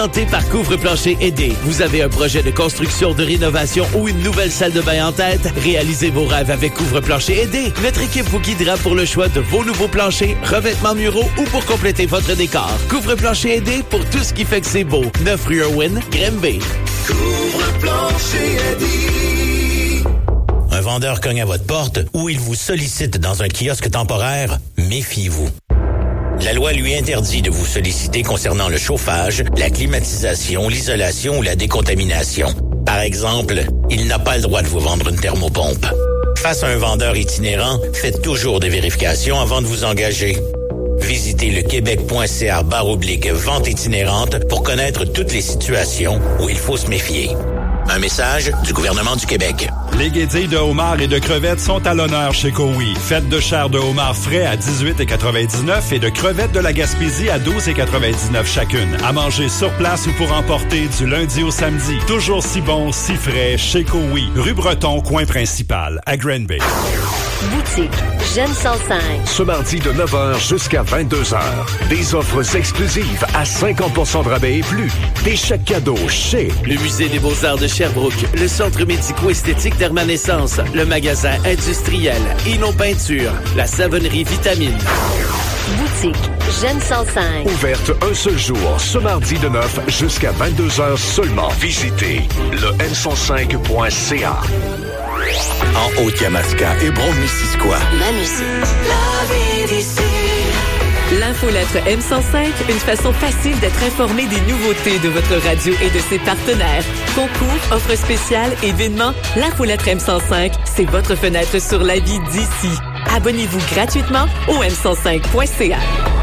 Présenté par Couvre-Plancher Aidé. Vous avez un projet de construction, de rénovation ou une nouvelle salle de bain en tête? Réalisez vos rêves avec Couvre-Plancher Aidé. Notre équipe vous guidera pour le choix de vos nouveaux planchers, revêtements muraux ou pour compléter votre décor. Couvre-Plancher Aidé pour tout ce qui fait que c'est beau. 9 rue Irwin, Granby. Couvre-Plancher Aidé. Un vendeur cogne à votre porte ou il vous sollicite dans un kiosque temporaire, méfiez-vous. La loi lui interdit de vous solliciter concernant le chauffage, la climatisation, l'isolation ou la décontamination. Par exemple, il n'a pas le droit de vous vendre une thermopompe. Face à un vendeur itinérant, faites toujours des vérifications avant de vous engager. Visitez le québec.ca/vente itinérante pour connaître toutes les situations où il faut se méfier. Un message du gouvernement du Québec. Les guédilles de homard et de crevettes sont à l'honneur chez Kowi. Faites de chair de homard frais à 18,99 et de crevettes de la Gaspésie à 12,99 chacune. À manger sur place ou pour emporter du lundi au samedi. Toujours si bon, si frais chez Kowi. Rue Breton, coin principal, à Granby. Boutique Jeune 105. Ce mardi de 9h jusqu'à 22h. Des offres exclusives à 50% de rabais et plus. Des chèques cadeaux chez le Musée des Beaux-Arts de Sherbrooke, le Centre médico-esthétique d'Hermanescence, le magasin industriel Inno Peinture, la savonnerie Vitamine. Boutique Jeune 105. Ouverte un seul jour, ce mardi de 9 jusqu'à 22h seulement. Visitez le m105.ca. En Haute-Yamaska et Brome-Missisquoi. La musique. La vie d'ici. L'infolettre M105, une façon facile d'être informé des nouveautés de votre radio et de ses partenaires. Concours, offres spéciales, événements, l'infolettre M105, c'est votre fenêtre sur la vie d'ici. Abonnez-vous gratuitement au m105.ca.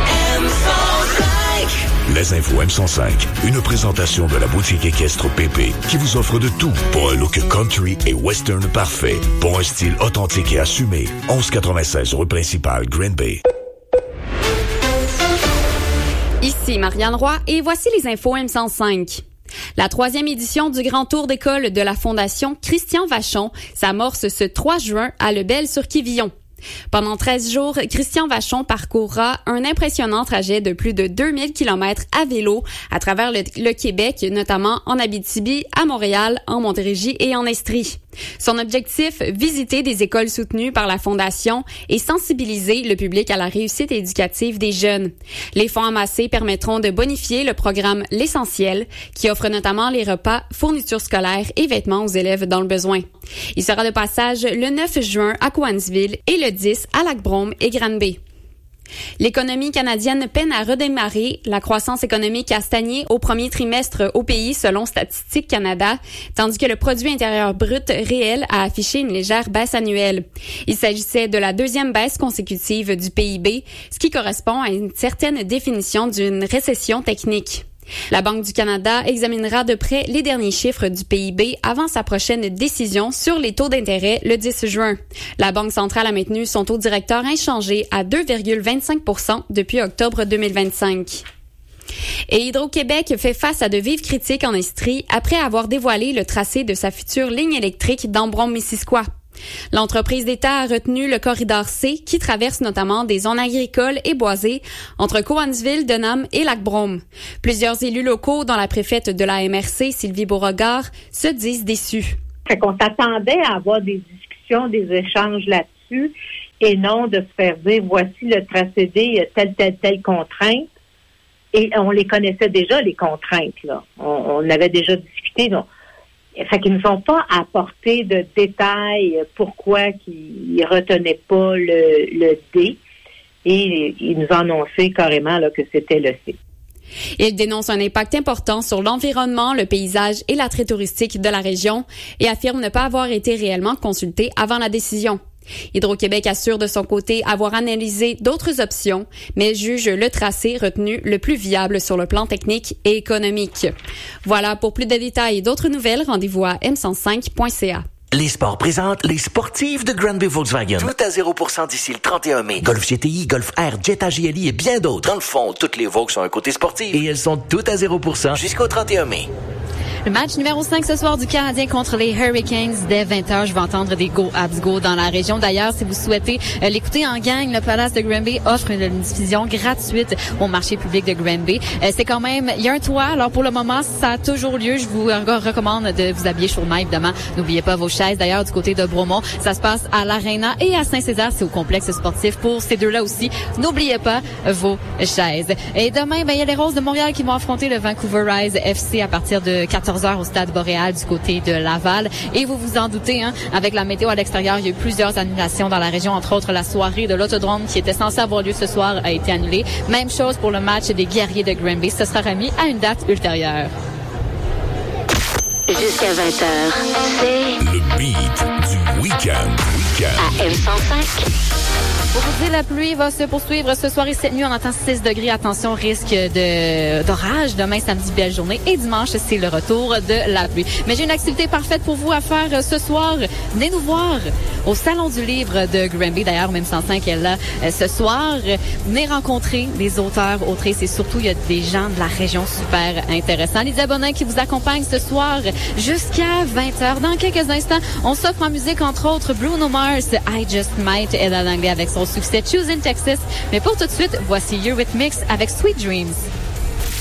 Les infos M105, une présentation de la boutique équestre PP qui vous offre de tout pour un look country et western parfait, pour un style authentique et assumé. 1196 rue principale, Granby. Ici Marianne Roy et voici les infos M105. La 3e édition du Grand Tour d'école de la Fondation Christian Vachon s'amorce ce 3 juin à Lebel-sur-Quivillon. Pendant 13 jours, Christian Vachon parcourra un impressionnant trajet de plus de 2000 km à vélo à travers le Québec, notamment en Abitibi, à Montréal, en Montérégie et en Estrie. Son objectif, visiter des écoles soutenues par la Fondation et sensibiliser le public à la réussite éducative des jeunes. Les fonds amassés permettront de bonifier le programme L'Essentiel, qui offre notamment les repas, fournitures scolaires et vêtements aux élèves dans le besoin. Il sera de passage le 9 juin à Cowansville et le 10 à Lac-Brome et Granby. L'économie canadienne peine à redémarrer. La croissance économique a stagné au premier trimestre au pays selon Statistique Canada, tandis que le produit intérieur brut réel a affiché une légère baisse annuelle. Il s'agissait de la 2e baisse consécutive du PIB, ce qui correspond à une certaine définition d'une récession technique. La Banque du Canada examinera de près les derniers chiffres du PIB avant sa prochaine décision sur les taux d'intérêt le 10 juin. La Banque centrale a maintenu son taux directeur inchangé à 2,25% depuis octobre 2025. Et Hydro-Québec fait face à de vives critiques en Estrie après avoir dévoilé le tracé de sa future ligne électrique d'Ambron-Missisquoi. L'entreprise d'État a retenu le corridor C qui traverse notamment des zones agricoles et boisées entre Cowansville, Denham et Lac-Brome. Plusieurs élus locaux, dont la préfète de la MRC, Sylvie Beauregard, se disent déçus. Fait qu'on s'attendait à avoir des discussions, des échanges là-dessus et non de se faire dire voici le tracé D, il y a telle contrainte. Et on les connaissait déjà, les contraintes, là. On avait déjà discuté, donc. Fait qu'ils nous ont pas apporté de détails pourquoi ils retenaient pas le D et ils nous ont annoncé carrément là, que c'était le C. Il dénonce un impact important sur l'environnement, le paysage et l'attrait touristique de la région et affirme ne pas avoir été réellement consulté avant la décision. Hydro-Québec assure de son côté avoir analysé d'autres options, mais juge le tracé retenu le plus viable sur le plan technique et économique. Voilà, pour plus de détails et d'autres nouvelles, rendez-vous à m105.ca. Les sports présentent les sportives de Granby Volkswagen. Tout à 0% d'ici le 31 mai. Golf GTI, Golf R, Jetta GLI et bien d'autres. Dans le fond, toutes les Volks ont un côté sportif. Et elles sont toutes à 0% jusqu'au 31 mai. Le match numéro 5 ce soir du Canadien contre les Hurricanes dès 20h. Je vais entendre des Go Habs Go dans la région. D'ailleurs, si vous souhaitez l'écouter en gang, le Palace de Granby offre une diffusion gratuite au marché public de Granby. C'est quand même, il y a un toit. Alors pour le moment, ça a toujours lieu. Je vous recommande de vous habiller chaudement, évidemment. N'oubliez pas vos chaises. D'ailleurs, du côté de Bromont, ça se passe à l'Arena et à Saint-Césaire, c'est au complexe sportif. Pour ces deux-là aussi, n'oubliez pas vos chaises. Et demain, il y a les Roses de Montréal qui vont affronter le Vancouver Rise FC à partir de 14h au Stade Boréal du côté de Laval. Et vous vous en doutez, avec la météo à l'extérieur, il y a eu plusieurs annulations dans la région, entre autres la soirée de l'Autodrome qui était censée avoir lieu ce soir a été annulée. Même chose pour le match des Guerriers de Granby. Ce sera remis à une date ultérieure. Jusqu'à 20h, c'est le beat du week-end. À M105. Pour vous dire, la pluie va se poursuivre ce soir et cette nuit. On attend 6 degrés. Attention, risque d'orage. Demain, samedi, belle journée. Et dimanche, c'est le retour de la pluie. Mais j'ai une activité parfaite pour vous à faire ce soir. Venez nous voir au Salon du Livre de Granby. D'ailleurs, même 105 est là ce soir. Venez rencontrer les auteurs, autrices et surtout, il y a des gens de la région super intéressants. Les abonnés qui vous accompagnent ce soir jusqu'à 20h. Dans quelques instants, on s'offre en musique, entre autres, Bruno Mars, I Just Might, et l'anglais avec son succès Choosing Texas. Mais pour tout de suite, voici Eurythmics avec Sweet Dreams.